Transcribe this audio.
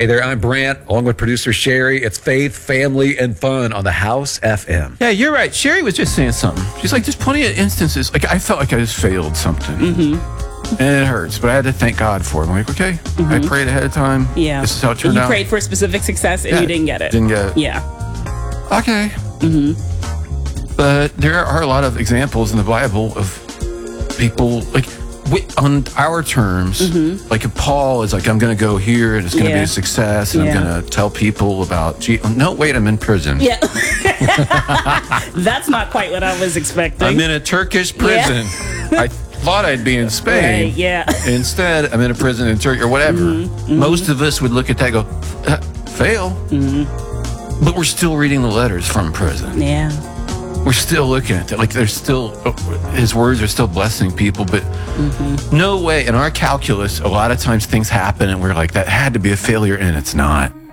Hey there, I'm Brant, along with producer Sherry. It's Faith, Family, and Fun on the House FM. Yeah, you're right. Sherry was just saying something. She's like, there's plenty of instances. Like, I felt like I just failed something. And it hurts, but I had to thank God for it. I'm like, okay, I prayed ahead of time. Yeah. This is how it turned out. You prayed for a specific success and you didn't get it. Didn't get it. Yeah. Okay. But there are a lot of examples in the Bible of people, like, on our terms, like if Paul is like, I'm going to go here and it's going to be a success and I'm going to tell people about no, wait, I'm in prison. Yeah. That's not quite what I was expecting. I'm in a Turkish prison. I thought I'd be in Spain. Right, yeah. Instead, I'm in a prison in Turkey or whatever. Most of us would look at that and go, fail. But we're still reading the letters from prison. Yeah. We're still looking at that. Like, there's still, his words are still blessing people, but no way. In our calculus, a lot of times things happen and we're like, that had to be a failure, and it's not.